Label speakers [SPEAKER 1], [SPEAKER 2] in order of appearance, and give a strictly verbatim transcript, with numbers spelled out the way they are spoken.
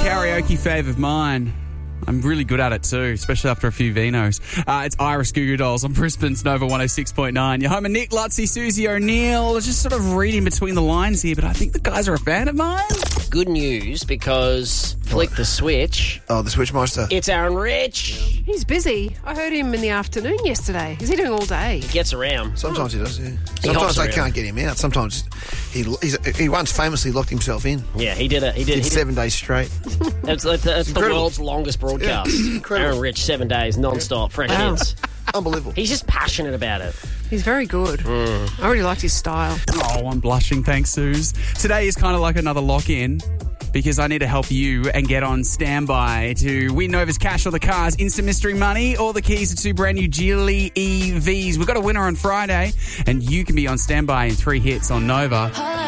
[SPEAKER 1] Karaoke fave of mine. I'm really good at it too, especially after a few vinos. Uh, it's Iris Goo Goo Dolls on Brisbane's Nova one oh six point nine. You're home with Nick, Lutzy, Susie O'Neill. Just sort of reading between the lines here, but I think the guys are a fan of mine.
[SPEAKER 2] Good news, because flick the switch.
[SPEAKER 3] Oh, the Switchmeister.
[SPEAKER 2] It's Aaron Rich.
[SPEAKER 4] He's busy. I heard him in the afternoon yesterday. Is he doing all day?
[SPEAKER 2] He gets around.
[SPEAKER 3] Sometimes he does, yeah.
[SPEAKER 2] hops
[SPEAKER 3] Sometimes they
[SPEAKER 2] around.
[SPEAKER 3] can't get him out. Sometimes he he's, he once famously locked himself in.
[SPEAKER 2] Yeah, he did it. He did
[SPEAKER 3] Did
[SPEAKER 2] it.
[SPEAKER 3] seven days straight.
[SPEAKER 2] That's, that's, that's the
[SPEAKER 3] incredible.
[SPEAKER 2] world's longest broadcast.
[SPEAKER 3] Yeah, incredible.
[SPEAKER 2] Aaron Rich, seven days, non-stop, fresh
[SPEAKER 4] Wow.
[SPEAKER 2] hits.
[SPEAKER 3] Unbelievable.
[SPEAKER 2] He's just passionate about it.
[SPEAKER 4] He's very good.
[SPEAKER 2] Mm.
[SPEAKER 4] I really liked his style.
[SPEAKER 1] Oh, I'm blushing. Thanks, Suze. Today is kind of like another lock-in because I need to help you and get on standby to win Nova's cash or the cars, instant mystery money, or the keys to two brand new Geely E Vs. We've got a winner on Friday, and you can be on standby in three hits on Nova.